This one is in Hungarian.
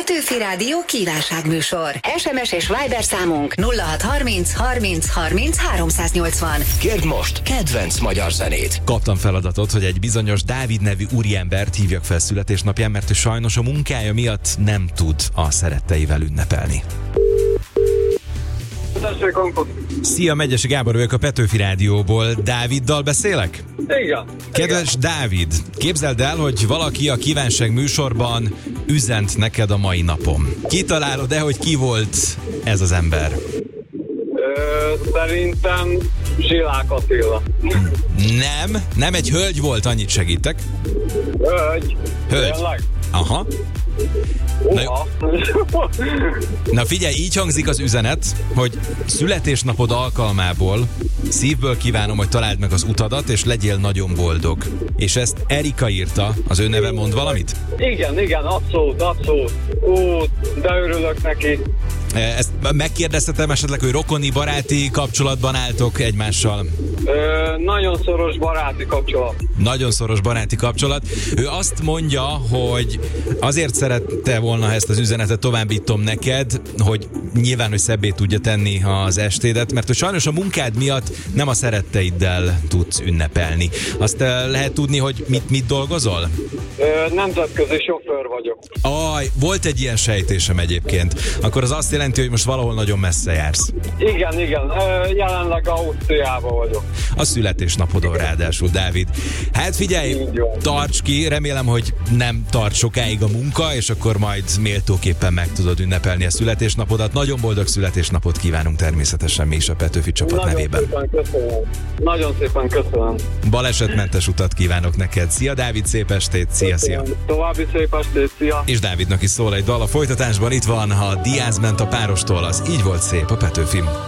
Petőfi Rádió kívánságműsor. SMS és Viber számunk 0630 30 30 380. Kérd most kedvenc magyar zenét. Kaptam feladatot, hogy egy bizonyos Dávid nevű úriembert hívjak fel születésnapján, mert ő sajnos a munkája miatt nem tud a szeretteivel ünnepelni. Szia, Megyesi Gábor vagyok a Petőfi Rádióból. Dáviddal beszélek? Igen. Kedves Dávid, képzeld el, hogy valaki a kívánság műsorban üzent neked a mai napon. Kitalálod-e, hogy ki volt ez az ember? Szerintem Zsilák Attila. Nem egy hölgy volt, annyit segítek. Hölgy. Tényleg? Aha. Na figyelj, így hangzik az üzenet, hogy születésnapod alkalmából szívből kívánom, hogy találd meg az utadat, és legyél nagyon boldog. És ezt Erika írta, az ő neve mond valamit? Igen, abszolút. De örülök neki. Ezt megkérdeztetem esetleg, hogy rokoni, baráti kapcsolatban álltok egymással? Nagyon szoros baráti kapcsolat. Nagyon szoros baráti kapcsolat. Ő azt mondja, hogy azért szerette volna ezt az üzenetet, továbbítom neked, hogy nyilván, hogy szebbé tudja tenni az estédet, mert hogy sajnos a munkád miatt nem a szeretteiddel tudsz ünnepelni. Azt lehet tudni, hogy mit dolgozol? Nemzetközi sofőr vagyok. Volt egy ilyen sejtésem egyébként. Akkor az azt jelenti, hogy most valahol nagyon messze jársz. Igen. Jelenleg Ausztriában vagyok. A születésnapodon ráadásul, Dávid. Hát figyelj, tarts ki, remélem, hogy nem tart sokáig a munka, és akkor majd méltóképpen meg tudod ünnepelni a születésnapodat. Nagyon boldog születésnapot kívánunk természetesen mi is a Petőfi csapat nevében. Nagyon szépen köszönöm. Balesetmentes utat kívánok neked. Szia Dávid, szép estét, szia. További szép estét, szia. És Dávidnak is szól egy dal a folytatásban, itt van a Diaz ment a párostól, az Így volt szép a Petőfim.